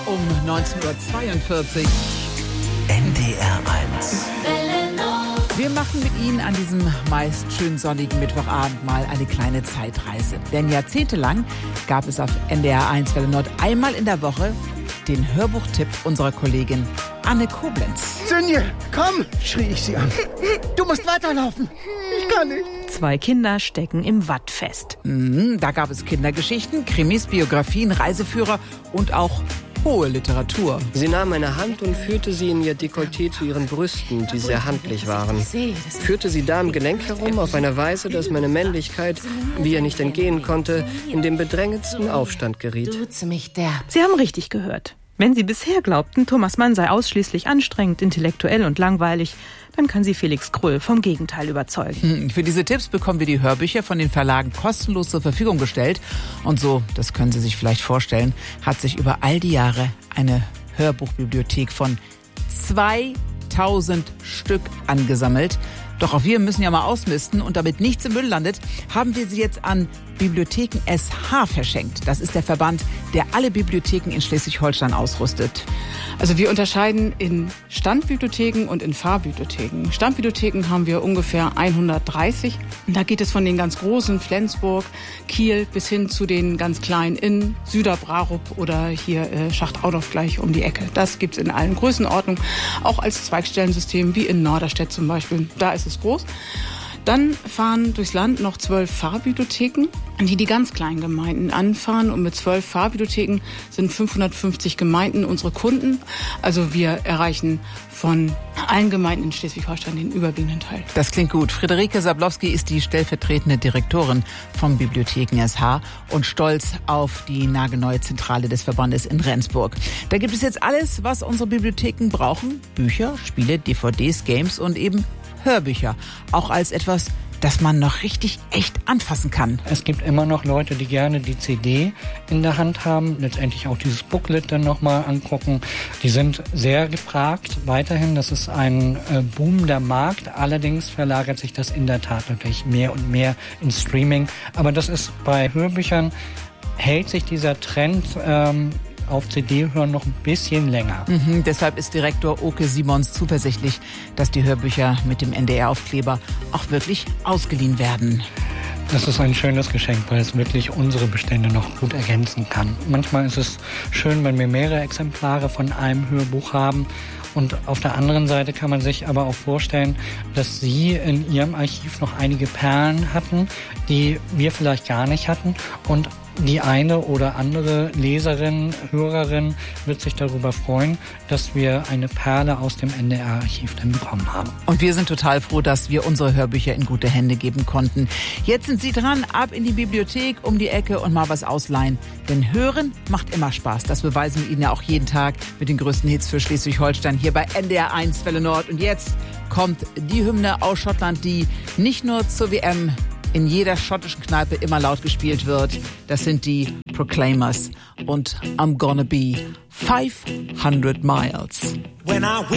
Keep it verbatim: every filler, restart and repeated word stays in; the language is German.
um neunzehn Uhr zweiundvierzig. N D R eins. Wir machen mit Ihnen an diesem meist schön sonnigen Mittwochabend mal eine kleine Zeitreise. Denn jahrzehntelang gab es auf N D R eins Welle Nord einmal in der Woche den Hörbuchtipp unserer Kollegin Anne Koblenz. Sünje, komm, schrie ich sie an. Du musst weiterlaufen. Ich kann nicht. Zwei Kinder stecken im Watt fest. Mhm, da gab es Kindergeschichten, Krimis, Biografien, Reiseführer und auch hohe Literatur. Sie nahm meine Hand und führte sie in ihr Dekolleté zu ihren Brüsten, die sehr handlich waren. Führte sie da im Gelenk herum auf eine Weise, dass meine Männlichkeit, wie er nicht entgehen konnte, in den bedrängendsten Aufstand geriet. Sie haben richtig gehört. Wenn Sie bisher glaubten, Thomas Mann sei ausschließlich anstrengend, intellektuell und langweilig, dann kann Sie Felix Krull vom Gegenteil überzeugen. Für diese Tipps bekommen wir die Hörbücher von den Verlagen kostenlos zur Verfügung gestellt. Und so, das können Sie sich vielleicht vorstellen, hat sich über all die Jahre eine Hörbuchbibliothek von zweitausend Stück angesammelt. Doch auch wir müssen ja mal ausmisten und damit nichts im Müll landet, haben wir sie jetzt an Bibliotheken S H verschenkt. Das ist der Verband, der alle Bibliotheken in Schleswig-Holstein ausrüstet. Also wir unterscheiden in Standbibliotheken und in Fahrbibliotheken. Standbibliotheken haben wir ungefähr hundertdreißig. Da geht es von den ganz großen, Flensburg, Kiel, bis hin zu den ganz kleinen in Süderbrarup oder hier äh, Schacht-Audorf gleich um die Ecke. Das gibt's in allen Größenordnungen, auch als Zweigstellensystem wie in Norderstedt zum Beispiel. Da ist es groß. Dann fahren durchs Land noch zwölf Fahrbibliotheken, die die ganz kleinen Gemeinden anfahren. Und mit zwölf Fahrbibliotheken sind fünfhundertfünfzig Gemeinden unsere Kunden. Also wir erreichen von allen Gemeinden in Schleswig-Holstein den überwiegenden Teil. Das klingt gut. Friederike Sablowski ist die stellvertretende Direktorin vom Bibliotheken S H und stolz auf die nagelneue Zentrale des Verbandes in Rendsburg. Da gibt es jetzt alles, was unsere Bibliotheken brauchen. Bücher, Spiele, D V Ds, Games und eben Hörbücher. Auch als etwas, das man noch richtig echt anfassen kann. Es gibt immer noch Leute, die gerne die C D in der Hand haben, letztendlich auch dieses Booklet dann nochmal angucken. Die sind sehr gefragt weiterhin. Das ist ein äh, boomender Markt. Allerdings verlagert sich das in der Tat natürlich mehr und mehr ins Streaming. Aber das ist bei Hörbüchern, hält sich dieser Trend ähm, auf C D hören noch ein bisschen länger. Mhm, deshalb ist Direktor Oke Simons zuversichtlich, dass die Hörbücher mit dem N D R-Aufkleber auch wirklich ausgeliehen werden. Das ist ein schönes Geschenk, weil es wirklich unsere Bestände noch gut ergänzen kann. Manchmal ist es schön, wenn wir mehrere Exemplare von einem Hörbuch haben. Und auf der anderen Seite kann man sich aber auch vorstellen, dass Sie in Ihrem Archiv noch einige Perlen hatten, die wir vielleicht gar nicht hatten. Und die eine oder andere Leserin, Hörerin wird sich darüber freuen, dass wir eine Perle aus dem N D R-Archiv dann bekommen haben. Und wir sind total froh, dass wir unsere Hörbücher in gute Hände geben konnten. Jetzt sind Sie dran, ab in die Bibliothek, um die Ecke und mal was ausleihen. Denn Hören macht immer Spaß. Das beweisen wir Ihnen ja auch jeden Tag mit den größten Hits für Schleswig-Holstein hier bei N D R eins Welle Nord. Und jetzt kommt die Hymne aus Schottland, die nicht nur zur W M in jeder schottischen Kneipe immer laut gespielt wird. Das sind die Proclaimers und I'm Gonna Be five hundred miles.